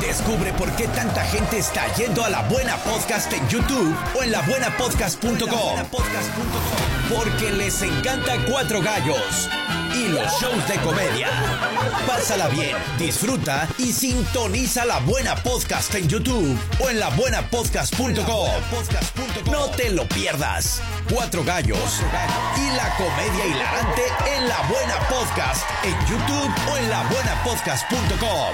Descubre por qué tanta gente está yendo a La Buena Podcast en YouTube o en labuenapodcast.com. Porque les encanta Cuatro Gallos y los shows de comedia. Pásala bien, disfruta y sintoniza La Buena Podcast en YouTube o en labuenapodcast.com. No te lo pierdas. Cuatro Gallos y la comedia hilarante en La Buena Podcast en YouTube o en labuenapodcast.com.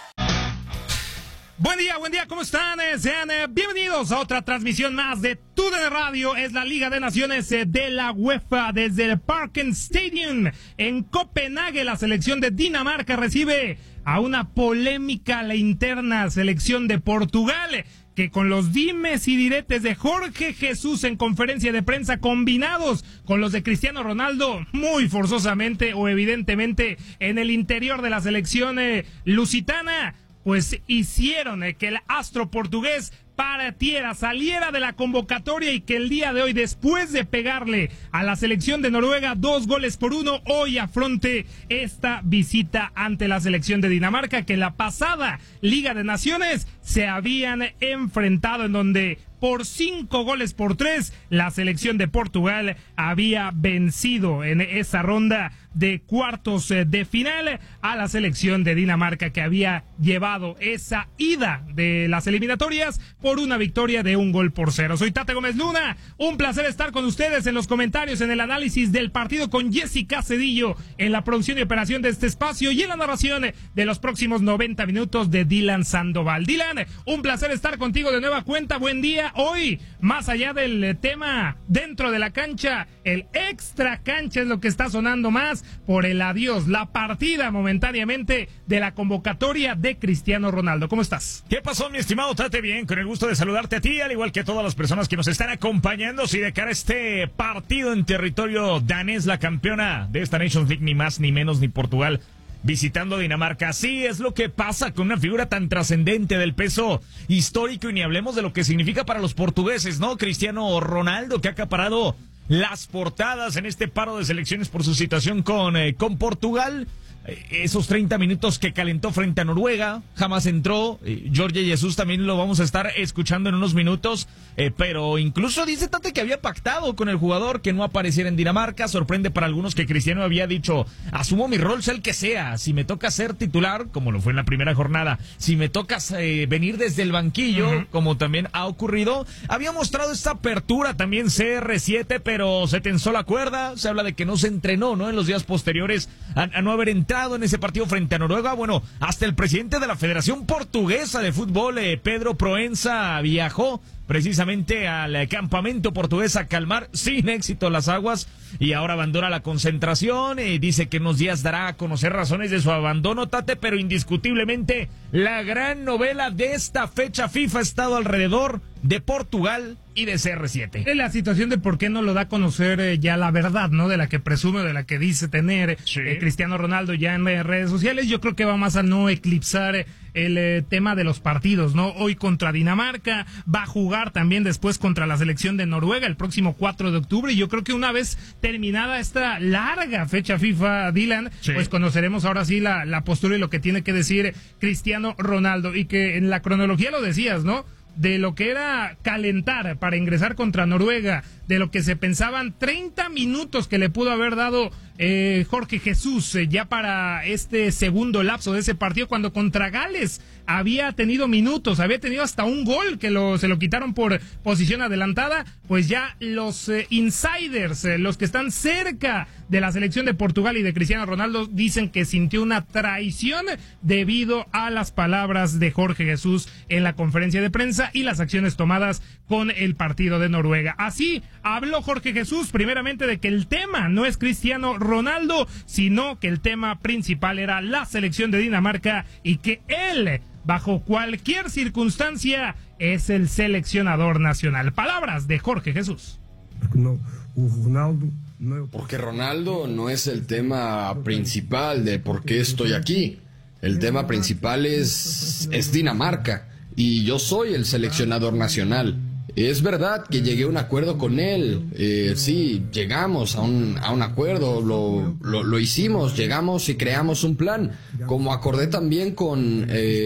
Buen día, ¿cómo están? Sean bienvenidos a otra transmisión más de TUDN Radio. Es la Liga de Naciones de la UEFA desde el Parken Stadium en Copenhague. La selección de Dinamarca recibe a una polémica la interna selección de Portugal, que con los dimes y diretes de Jorge Jesús en conferencia de prensa combinados con los de Cristiano Ronaldo, muy forzosamente o evidentemente en el interior de la selección lusitana, pues hicieron que el astro portugués saliera de la convocatoria y que el día de hoy, después de pegarle a la selección de Noruega 2-1, hoy afronte esta visita ante la selección de Dinamarca, que en la pasada Liga de Naciones se habían enfrentado, en donde por 5-3 la selección de Portugal había vencido en esa ronda de cuartos de final a la selección de Dinamarca, que había llevado esa ida de las eliminatorias por una victoria de 1-0. Soy Tate Gómez Luna, un placer estar con ustedes en los comentarios, en el análisis del partido, con Jessica Cedillo en la producción y operación de este espacio y en la narración de los próximos 90 minutos de Dylan Sandoval. Dylan, un placer estar contigo de nueva cuenta, buen día. Hoy, más allá del tema dentro de la cancha, el extra cancha es lo que está sonando más por el adiós, la partida momentáneamente de la convocatoria de Cristiano Ronaldo. ¿Cómo estás? ¿Qué pasó, mi estimado Tate? Bien, con el gusto de saludarte a ti, al igual que a todas las personas que nos están acompañando. Si de cara a este partido en territorio danés, la campeona de esta Nations League, ni más ni menos ni Portugal, visitando Dinamarca. Sí, es lo que pasa con una figura tan trascendente del peso histórico, y ni hablemos de lo que significa para los portugueses, ¿no? Cristiano Ronaldo, que ha acaparado las portadas en este paro de selecciones por su situación con Portugal. Esos 30 minutos que calentó frente a Noruega, jamás entró. Jorge Jesús también lo vamos a estar escuchando en unos minutos, pero incluso dice Tate que había pactado con el jugador que no apareciera en Dinamarca. Sorprende para algunos que Cristiano había dicho: asumo mi rol, sea el que sea, si me toca ser titular, como lo fue en la primera jornada, si me toca venir desde el banquillo, como también ha ocurrido. Había mostrado esta apertura también CR7, pero se tensó la cuerda. Se habla de que no se entrenó, ¿no?, en los días posteriores a no haber entrado en ese partido frente a Noruega. Bueno, hasta el presidente de la Federación Portuguesa de Fútbol, Pedro Proença, viajó precisamente al campamento portugués a calmar sin éxito las aguas, y ahora abandona la concentración. Dice que en unos días dará a conocer razones de su abandono, Tate, pero indiscutiblemente la gran novela de esta fecha FIFA ha estado alrededor de Portugal y de CR7. Es la situación de por qué no lo da a conocer ya la verdad, ¿no?, de la que presume, de la que dice tener Cristiano Ronaldo ya en redes sociales. Yo creo que va más a no eclipsar el tema de los partidos, ¿no? Hoy contra Dinamarca, va a jugar también después contra la selección de Noruega el próximo 4 de octubre, y yo creo que una vez terminada esta larga fecha FIFA, Dylan, pues conoceremos ahora sí la postura y lo que tiene que decir Cristiano Ronaldo, y que en la cronología lo decías, ¿no?, de lo que era calentar para ingresar contra Noruega, de lo que se pensaban 30 minutos que le pudo haber dado Jorge Jesús ya para este segundo lapso de ese partido, cuando contra Gales había tenido minutos, había tenido hasta un gol que se lo quitaron por posición adelantada. Pues ya los insiders, los que están cerca de la selección de Portugal y de Cristiano Ronaldo, dicen que sintió una traición debido a las palabras de Jorge Jesús en la conferencia de prensa y las acciones tomadas con el partido de Noruega. Así habló Jorge Jesús, primeramente, de que el tema no es Cristiano Ronaldo, sino que el tema principal era la selección de Dinamarca, y que él, bajo cualquier circunstancia, es el seleccionador nacional. Palabras de Jorge Jesús. Porque Ronaldo no es el tema principal de por qué estoy aquí. El tema principal es Dinamarca, y yo soy el seleccionador nacional. Es verdad que llegué a un acuerdo con él, sí, llegamos a un acuerdo, lo hicimos, llegamos y creamos un plan, como acordé también con